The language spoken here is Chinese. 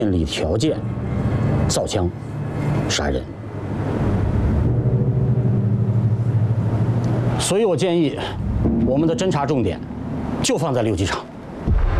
建立条件，造枪杀人。所以我建议，我们的侦查重点就放在6机场。